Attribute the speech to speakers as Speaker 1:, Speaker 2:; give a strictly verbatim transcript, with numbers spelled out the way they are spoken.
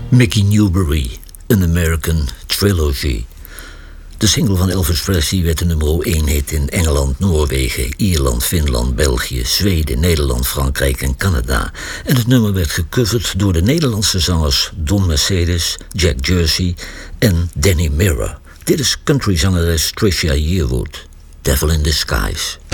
Speaker 1: Mickey Newbury, An American Trilogy. De single van Elvis Presley werd de nummer één hit in Engeland, Noorwegen, Ierland, Finland, België, Zweden, Nederland, Frankrijk en Canada. En het nummer werd gecoverd door de Nederlandse zangers Don Mercedes, Jack Jersey en Danny Mirror. Dit is countryzangeres Trisha Yearwood, Devil in Disguise.